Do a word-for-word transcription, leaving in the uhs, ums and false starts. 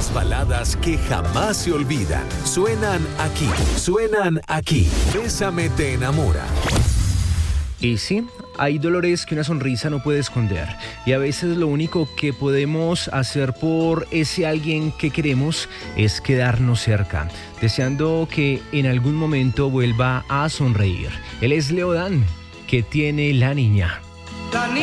Las baladas que jamás se olvidan. Suenan aquí. Suenan aquí. Bésame te enamora. Y sí, hay dolores que una sonrisa no puede esconder. Y a veces lo único que podemos hacer por ese alguien que queremos es quedarnos cerca, deseando que en algún momento vuelva a sonreír. Él es Leodán, que tiene la niña.